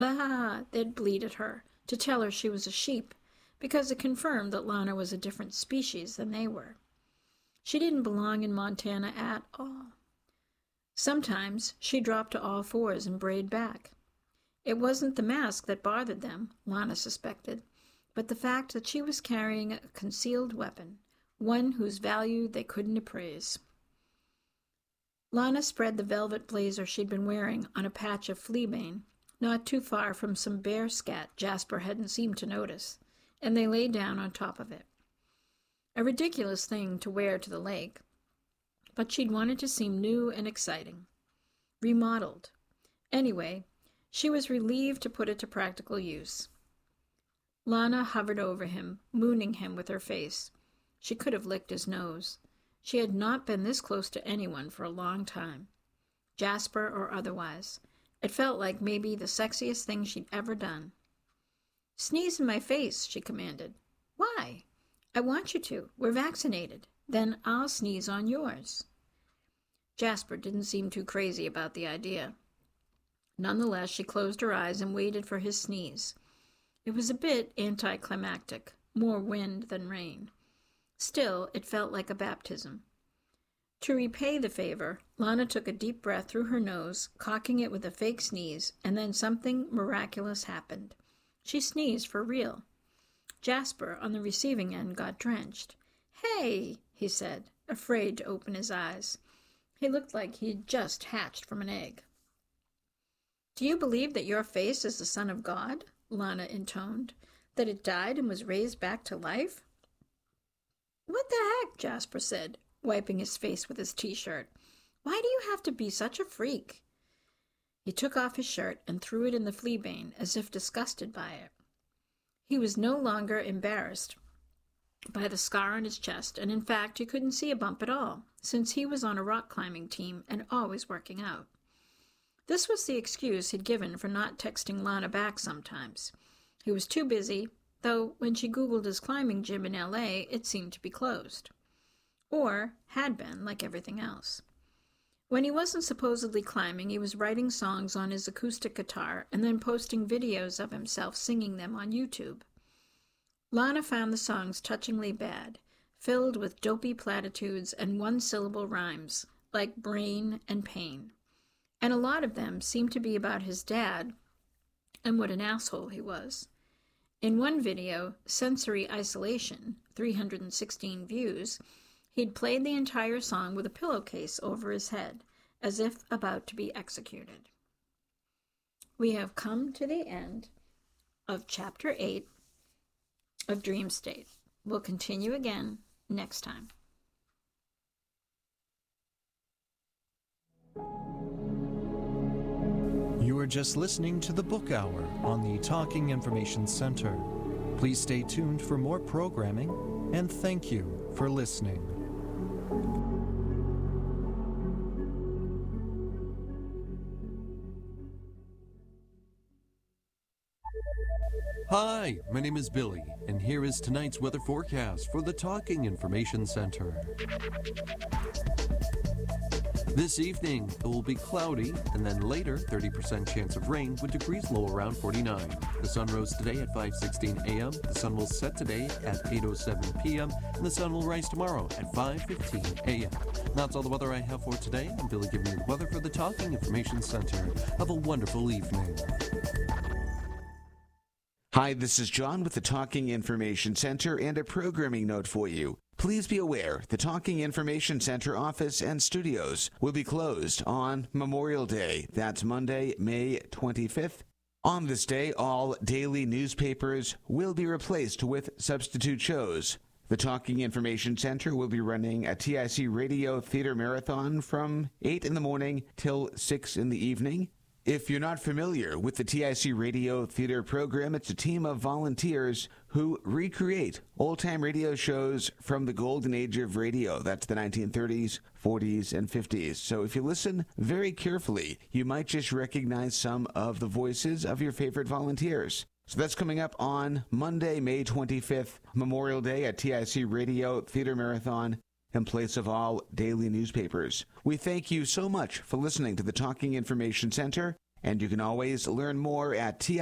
Ah, they'd bleat at her to tell her she was a sheep, because it confirmed that Lana was a different species than they were. She didn't belong in Montana at all. Sometimes she dropped to all fours and brayed back. It wasn't the mask that bothered them, Lana suspected, but the fact that she was carrying a concealed weapon, one whose value they couldn't appraise. Lana spread the velvet blazer she'd been wearing on a patch of fleabane, not too far from some bear scat Jasper hadn't seemed to notice, and they lay down on top of it. A ridiculous thing to wear to the lake, but she'd wanted to seem new and exciting. Remodeled. Anyway, she was relieved to put it to practical use. Lana hovered over him, mooning him with her face. She could have licked his nose. She had not been this close to anyone for a long time, Jasper or otherwise. It felt like maybe the sexiest thing she'd ever done. "Sneeze in my face," she commanded. "Why?" "I want you to. We're vaccinated. Then I'll sneeze on yours." Jasper didn't seem too crazy about the idea. Nonetheless, she closed her eyes and waited for his sneeze. It was a bit anticlimactic, more wind than rain. Still, it felt like a baptism. To repay the favor, Lana took a deep breath through her nose, cocking it with a fake sneeze, and then something miraculous happened. She sneezed for real. Jasper, on the receiving end, got drenched. "Hey," he said, afraid to open his eyes. He looked like he'd just hatched from an egg. "Do you believe that your face is the Son of God?" Lana intoned. "That it died and was raised back to life?" "What the heck?" Jasper said, wiping his face with his t-shirt. "Why do you have to be such a freak?" He took off his shirt and threw it in the fleabane, as if disgusted by it. He was no longer embarrassed by the scar on his chest, and in fact you couldn't see a bump at all, since he was on a rock climbing team and always working out. This was the excuse he'd given for not texting Lana back sometimes. He was too busy, though when she Googled his climbing gym in L.A., it seemed to be closed. Or had been, like everything else. When he wasn't supposedly climbing, he was writing songs on his acoustic guitar and then posting videos of himself singing them on YouTube. Lana found the songs touchingly bad, filled with dopey platitudes and one-syllable rhymes, like brain and pain. And a lot of them seemed to be about his dad and what an asshole he was. In one video, Sensory Isolation, 316 views, he'd played the entire song with a pillowcase over his head, as if about to be executed. We have come to the end of Chapter 8 of Dream State. We'll continue again next time. You are just listening to the Book Hour on the Talking Information Center. Please stay tuned for more programming, and thank you for listening. Hi, my name is Billy, and here is tonight's weather forecast for the Talking Information Center. This evening, it will be cloudy, and then later, 30% chance of rain with degrees low around 49. The sun rose today at 5:16 a.m., the sun will set today at 8:07 p.m., and the sun will rise tomorrow at 5:15 a.m. That's all the weather I have for today. I'm Billy giving you the weather for the Talking Information Center. Have a wonderful evening. Hi, this is John with the Talking Information Center and a programming note for you. Please be aware the Talking Information Center office and studios will be closed on Memorial Day. That's Monday, May 25th. On this day, all daily newspapers will be replaced with substitute shows. The Talking Information Center will be running a TIC Radio Theater Marathon from 8 in the morning till 6 in the evening. If you're not familiar with the TIC Radio Theater program, it's a team of volunteers who recreate old-time radio shows from the golden age of radio. That's the 1930s, 40s, and 50s. So if you listen very carefully, you might just recognize some of the voices of your favorite volunteers. So that's coming up on Monday, May 25th, Memorial Day at TIC Radio Theater Marathon, in place of all daily newspapers. We thank you so much for listening to the Talking Information Center And you can always learn more at